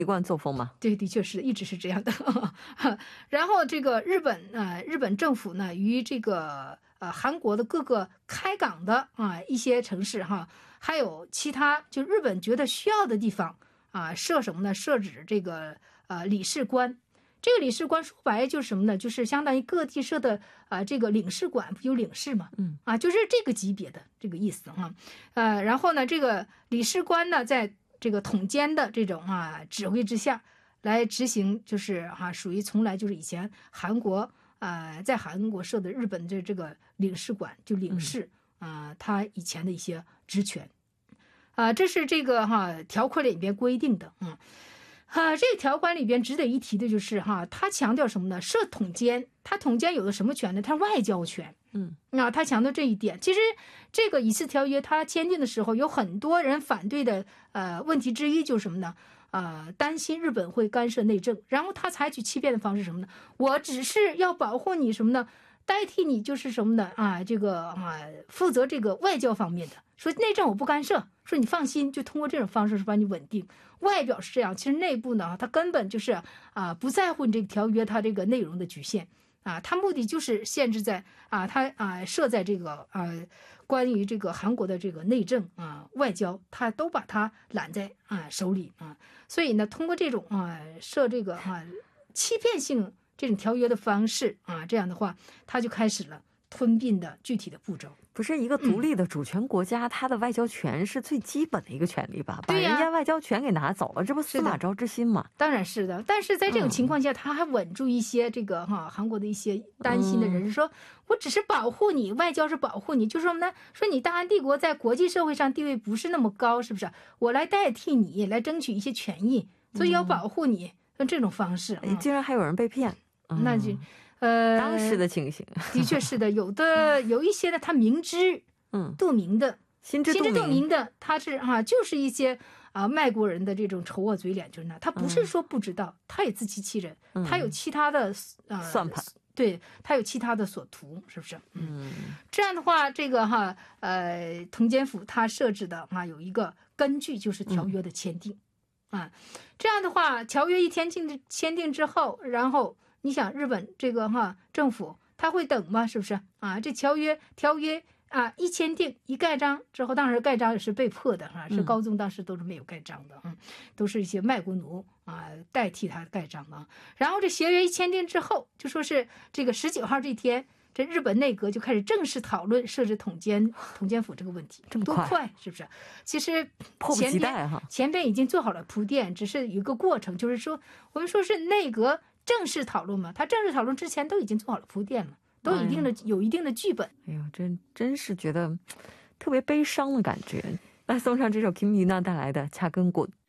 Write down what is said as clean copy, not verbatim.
习惯作风嘛。 对，的确是一直是这样的。然后这个日本政府呢，与这个韩国的各个开港的一些城市还有其他就日本觉得需要的地方设什么呢？设置这个领事官。这个领事官说白就是什么呢？就是相当于各地设的这个领事馆，不有领事嘛？就是这个级别的这个意思然后呢，这个领事官呢，在这个统监的这种指挥之下来执行，就是属于从来就是以前韩国在韩国设的日本的这个领事馆就领事他以前的一些职权这是这个条款里边规定的这个条款里边值得一提的就是他强调什么呢？设统监，他统监有的什么权呢？他外交权。他强调这一点。其实这个以次条约他签订的时候，有很多人反对的问题之一就是什么呢？担心日本会干涉内政，然后他采取欺骗的方式什么呢？我只是要保护你什么呢？代替你就是什么呢？这个负责这个外交方面的，说内政我不干涉，说你放心，就通过这种方式是把你稳定。外表是这样，其实内部呢，他根本就是不在乎你这个条约它这个内容的局限他目的就是限制在他设在这个关于这个韩国的这个内政外交，他都把它揽在手里所以呢，通过这种设这个欺骗性这种条约的方式这样的话，他就开始了吞并的具体的步骤。 不是一个独立的主权国家，它的外交权是最基本的一个权利吧？把对人家外交权给拿走了，这不司马昭之心吗？ 当然是的，但是在这种情况下，他还稳住一些这个韩国的一些担心的人，说我只是保护你，外交是保护你，就是什么呢？说你大韩帝国在国际社会上地位不是那么高，是不是？我来代替你来争取一些权益，所以要保护你，用这种方式。 竟然还有人被骗， 那就当时的情形， 的确是的，有一些呢，他明知肚明的， 心知肚明的，他是就是一些卖国人的这种丑恶嘴脸，就是他不是说不知道，他也自欺欺人，他有其他的算盘， 对，他有其他的所图，是不是？这样的话，这个统监府他设置的有一个根据，就是条约的签订这样的话，条约一签订之后，然后你想日本这个政府他会等吗？是不是这条约一签订一盖章之后，当时盖章也是被迫的是高宗当时都是没有盖章的都是一些卖国奴代替他盖章的然后这协约一签订之后，就说是这个19号这天，这日本内阁就开始正式讨论设置统监府这个问题，多快是不是？其实迫不及待前边已经做好了铺垫，只是一个过程，就是说我们说是内阁正式讨论嘛，他正式讨论之前都已经做好了铺垫了，都有一定的剧本。 哎呦，真是觉得特别悲伤的感觉。来送上这首 Kim Yuna 带来的《恰根滚》。